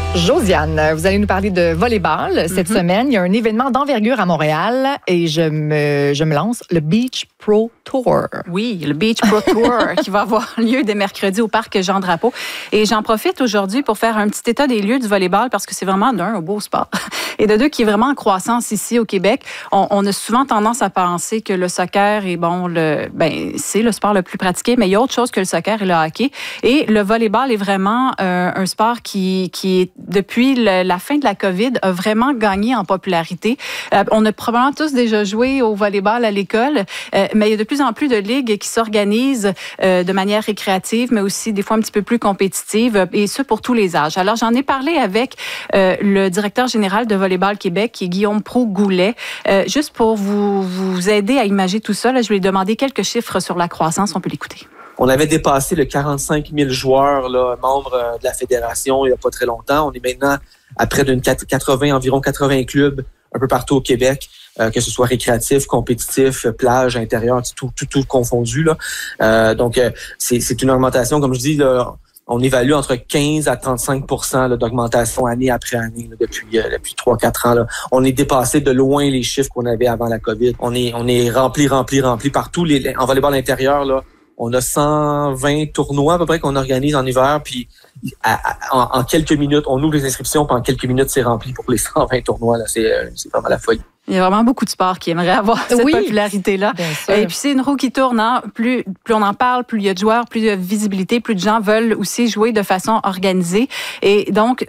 Josiane, vous allez nous parler de volleyball cette semaine. Il y a un événement d'envergure à Montréal et je me lance, le Beach Pro Tour. Oui, le Beach Pro Tour qui va avoir lieu dès mercredi au parc Jean-Drapeau. Et j'en profite aujourd'hui pour faire un petit état des lieux du volleyball parce que c'est vraiment d'un, un beau sport et de deux, qui est vraiment en croissance ici au Québec. On a souvent tendance à penser que le soccer est c'est le sport le plus pratiqué, mais il y a autre chose que le soccer et le hockey. Et le volleyball est vraiment un sport qui est, depuis la fin de la COVID, a vraiment gagné en popularité. On a probablement tous déjà joué au volleyball à l'école, mais il y a de plus en plus de ligues qui s'organisent de manière récréative, mais aussi des fois un petit peu plus compétitive, et ce pour tous les âges. Alors, j'en ai parlé avec le directeur général de Volleyball Québec, qui est Guillaume Proulx-Goulet. Juste pour vous aider à imaginer tout ça, là, je lui ai demandé quelques chiffres sur la croissance. On peut l'écouter. On avait dépassé le 45 000 joueurs membres de la fédération il n'y a pas très longtemps. On est maintenant à près environ 80 clubs un peu partout au Québec, que ce soit récréatif, compétitif, plage, intérieur, tout confondu. Donc, c'est une augmentation, comme je dis, là, on évalue entre 15 à 35 % d'augmentation année après année depuis 3-4 ans. Là. On est dépassé de loin les chiffres qu'on avait avant la COVID. On est rempli partout. En volleyball intérieur, là, on a 120 tournois à peu près qu'on organise en hiver, puis en quelques minutes, on ouvre les inscriptions, puis en quelques minutes, c'est rempli pour les 120 tournois. Là. C'est vraiment la folie. Il y a vraiment beaucoup de sports qui aimeraient avoir cette popularité-là. Et puis, c'est une roue qui tourne. Hein? Plus on en parle, plus il y a de joueurs, plus il y a de visibilité, plus de gens veulent aussi jouer de façon organisée. Et donc,